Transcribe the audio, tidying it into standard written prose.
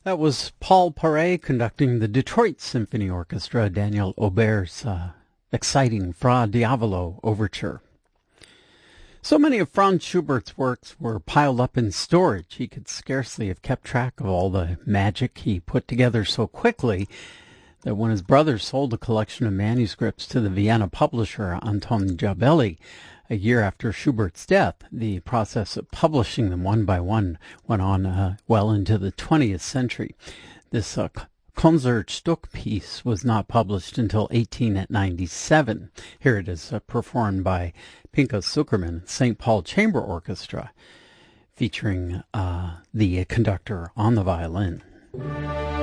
That was Paul Paray conducting the Detroit Symphony Orchestra, Daniel Auber's exciting Fra Diavolo overture. So many of Franz Schubert's works were piled up in storage, he could scarcely have kept track of all the magic he put together so quickly that when his brother sold a collection of manuscripts to the Vienna publisher Anton Jabelli a year after Schubert's death, the process of publishing them one by one went on well into the 20th century. This Konzertstück piece was not published until 1897. Here it is performed by Pinchas Zukerman, St. Paul Chamber Orchestra, featuring the conductor on the violin.